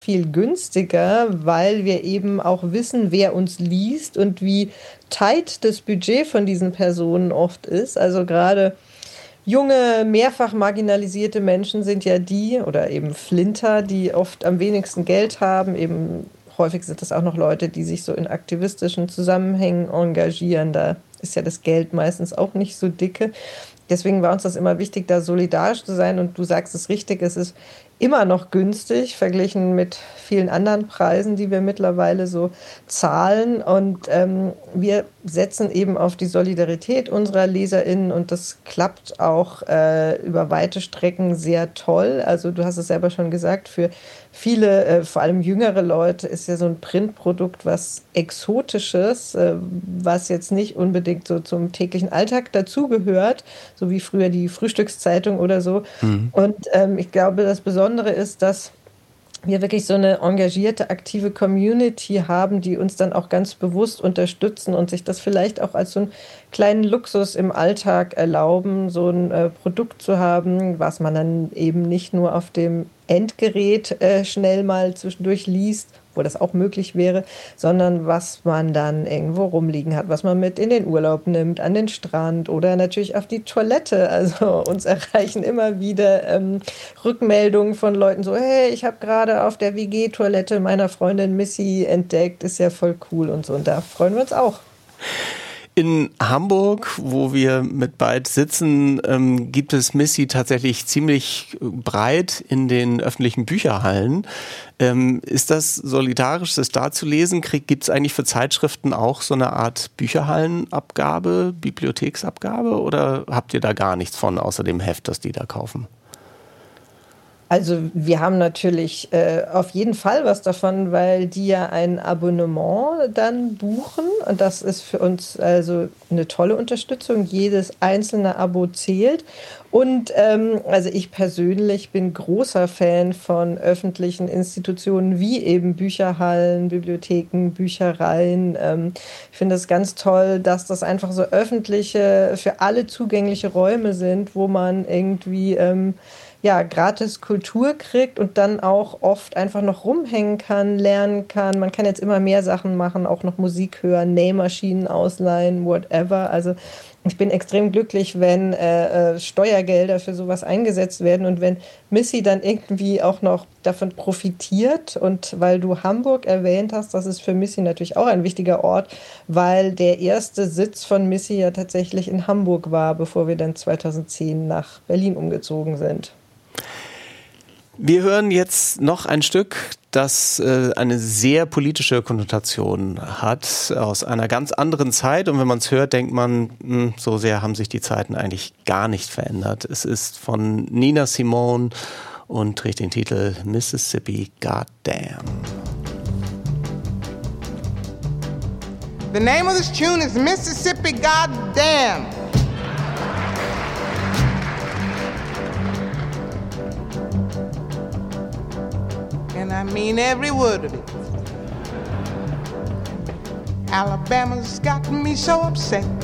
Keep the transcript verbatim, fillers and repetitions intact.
viel günstiger, weil wir eben auch wissen, wer uns liest und wie tight das Budget von diesen Personen oft ist. Also gerade junge, mehrfach marginalisierte Menschen sind ja die, oder eben Flinter, die oft am wenigsten Geld haben. Eben häufig sind das auch noch Leute, die sich so in aktivistischen Zusammenhängen engagieren. Da ist ja das Geld meistens auch nicht so dicke. Deswegen war uns das immer wichtig, da solidarisch zu sein. Und du sagst es richtig, es ist immer noch günstig, verglichen mit vielen anderen Preisen, die wir mittlerweile so zahlen. Und ähm, wir setzen eben auf die Solidarität unserer LeserInnen und das klappt auch äh, über weite Strecken sehr toll. Also du hast es selber schon gesagt, für viele, äh, vor allem jüngere Leute, ist ja so ein Printprodukt was Exotisches, äh, was jetzt nicht unbedingt so zum täglichen Alltag dazugehört, so wie früher die Frühstückszeitung oder so. Mhm. Und ähm, ich glaube, das Besondere ist, dass wir wirklich so eine engagierte, aktive Community haben, die uns dann auch ganz bewusst unterstützen und sich das vielleicht auch als so einen kleinen Luxus im Alltag erlauben, so ein äh, Produkt zu haben, was man dann eben nicht nur auf dem Endgerät äh, schnell mal zwischendurch liest, wo das auch möglich wäre, sondern was man dann irgendwo rumliegen hat, was man mit in den Urlaub nimmt, an den Strand oder natürlich auf die Toilette. Also uns erreichen immer wieder ähm, Rückmeldungen von Leuten so, hey, ich habe gerade auf der W G-Toilette meiner Freundin Missy entdeckt, ist ja voll cool und so. Und da freuen wir uns auch. In Hamburg, wo wir mit Byte sitzen, ähm, gibt es Missy tatsächlich ziemlich breit in den öffentlichen Bücherhallen. Ähm, ist das solidarisch, das da zu lesen? Gibt es eigentlich für Zeitschriften auch so eine Art Bücherhallenabgabe, Bibliotheksabgabe oder habt ihr da gar nichts von, außer dem Heft, das die da kaufen? Also wir haben natürlich äh, auf jeden Fall was davon, weil die ja ein Abonnement dann buchen und das ist für uns also eine tolle Unterstützung. Jedes einzelne Abo zählt und ähm, also ich persönlich bin großer Fan von öffentlichen Institutionen wie eben Bücherhallen, Bibliotheken, Büchereien. Ähm, ich finde es ganz toll, dass das einfach so öffentliche, für alle zugängliche Räume sind, wo man irgendwie ähm, ja, gratis Kultur kriegt und dann auch oft einfach noch rumhängen kann, lernen kann. Man kann jetzt immer mehr Sachen machen, auch noch Musik hören, Nähmaschinen ausleihen, whatever. Also ich bin extrem glücklich, wenn äh, äh, Steuergelder für sowas eingesetzt werden und wenn Missy dann irgendwie auch noch davon profitiert. Und weil du Hamburg erwähnt hast, das ist für Missy natürlich auch ein wichtiger Ort, weil der erste Sitz von Missy ja tatsächlich in Hamburg war, bevor wir dann zweitausendzehn nach Berlin umgezogen sind. Wir hören jetzt noch ein Stück, das äh, eine sehr politische Konnotation hat, aus einer ganz anderen Zeit. Und wenn man es hört, denkt man, mh, so sehr haben sich die Zeiten eigentlich gar nicht verändert. Es ist von Nina Simone und trägt den Titel Mississippi Goddamn. The name of this tune is Mississippi Goddamn. And I mean every word of it. Alabama's got me so upset.